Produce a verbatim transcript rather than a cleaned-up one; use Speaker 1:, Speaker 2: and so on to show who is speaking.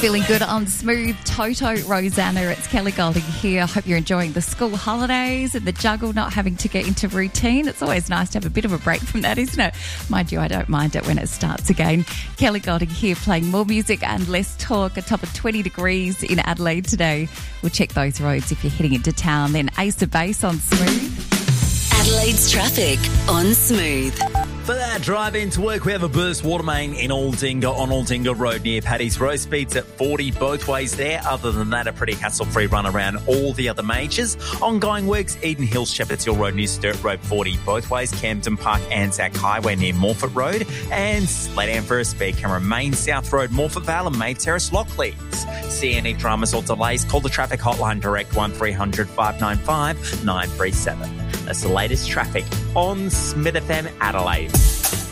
Speaker 1: Feeling good on Smooth. Toto, Rosanna, it's Kelly Golding here. Hope you're enjoying the school holidays and the juggle, not having to get into routine. It's always nice to have a bit of a break from that, isn't it? Mind you, I don't mind it when it starts again. Kelly Golding here, playing more music and less talk. A top of twenty degrees in Adelaide today. We'll check those roads if you're heading into town. Then Ace of Base on Smooth.
Speaker 2: Adelaide's traffic on Smooth.
Speaker 3: For that drive into work, we have a burst water main in Aldinga on Aldinga Road near Paddy's Row. Speeds at forty both ways there. Other than that, a pretty hassle-free run around all the other majors. Ongoing works, Eden Hills, Shepherd's Hill Road near Sturt Road, forty both ways. Camden Park, Anzac Highway near Morford Road. And let down for a speed can remain South Road, Morford Vale and May Terrace, Lockleys. See any dramas or delays, call the traffic hotline direct one three hundred five nine five nine three seven. That's the latest traffic on Smith F M Adelaide.